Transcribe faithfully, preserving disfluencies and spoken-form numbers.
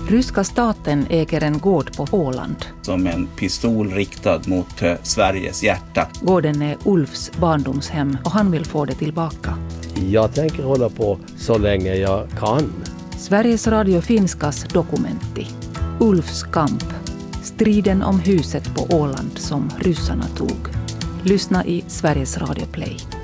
Ryska staten äger en gård på Åland. Som en pistol riktad mot eh, Sveriges hjärta. Gården är Ulfs barndomshem och han vill få det tillbaka. Jag tänker hålla på så länge jag kan. Sveriges Radio Finskas dokumentti. Ulfs kamp. Striden om huset på Åland som ryssarna tog. Lyssna i Sveriges Radio Play.